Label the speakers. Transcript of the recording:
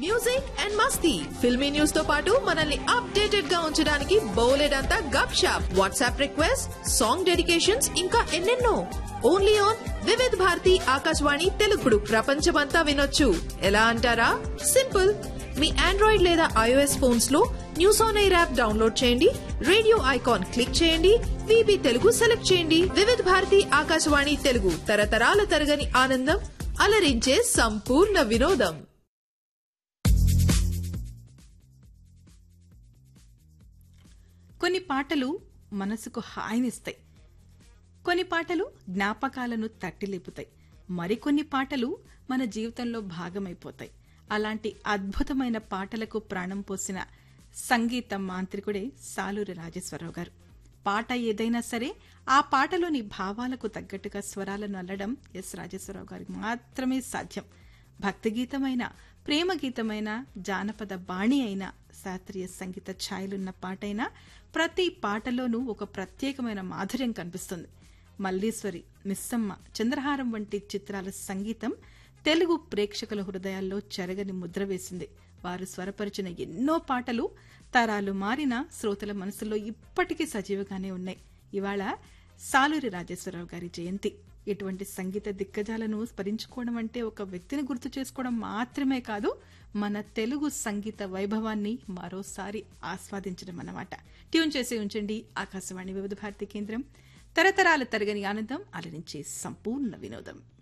Speaker 1: Music and Masti filmy news తో పాటు మనల్ని అప్డేటెడ్ గా ఉంచడానికి బోలెడంతా గప్ shop WhatsApp request song dedications ఇంకా ఎన్నెన్నో ఓన్లీ ఆన్ వివిధ్ భారతి ఆకాశవాణి తెలుగుడు ప్రపంచమంతా వినొచ్చు ఎలా అంటారా సింపుల్ మీ ఆండ్రాయిడ్ లేదా ఐఓఎస్ ఫోన్స్ లో news on air app download చేయండి రేడియో ఐకాన్ క్లిక్ చేయండి విబి తెలుగు సెలెక్ట్ చేయండి వివిధ భారతి ఆకాశవాణి తెలుగు తరతరాల తరగని ఆనందం అలరించే సంపూర్ణ వినోదం.
Speaker 2: కొన్ని పాటలు మనసుకు హాయినిస్తాయి, కొన్ని పాటలు జ్ఞాపకాలను తట్టిలేపుతాయి, మరికొన్ని పాటలు మన జీవితంలో భాగమైపోతాయి. అలాంటి అద్భుతమైన పాటలకు ప్రాణం పోసిన సంగీత మాంత్రికుడే సాలూరి రాజేశ్వరరావు గారు. పాట ఏదైనా సరే ఆ పాటలోని భావాలకు తగ్గట్టుగా స్వరాలను అల్లడం ఎస్ రాజేశ్వరరావు గారికి మాత్రమే సాధ్యం. భక్తి గీతమైన, ప్రేమ గీతమైన, జానపద బాణి అయిన, శాస్త్రీయ సంగీత ఛాయలున్న పాటైనా ప్రతి పాటలోనూ ఒక ప్రత్యేకమైన మాధుర్యం కనిపిస్తుంది. మల్లీశ్వరి, మిస్సమ్మ, చంద్రహారం వంటి చిత్రాల సంగీతం తెలుగు ప్రేక్షకుల హృదయాల్లో చెరగని ముద్ర వేసింది. వారు స్వరపరిచిన ఎన్నో పాటలు తరాలు మారిన శ్రోతల మనసులో ఇప్పటికీ సజీవంగానే ఉన్నాయి. ఇవాళ సాలూరి రాజేశ్వరరావు గారి జయంతి. ఇటువంటి సంగీత దిగ్గజాలను స్మరించుకోవడం అంటే ఒక వ్యక్తిని గుర్తు చేసుకోవడం మాత్రమే కాదు, మన తెలుగు సంగీత వైభవాన్ని మరోసారి ఆస్వాదించడం అన్నమాట. ట్యూన్ చేసి ఉంచండి ఆకాశవాణి వివిధ భారతి కేంద్రం. తరతరాల తరగని ఆనందం అలరించే సంపూర్ణ వినోదం.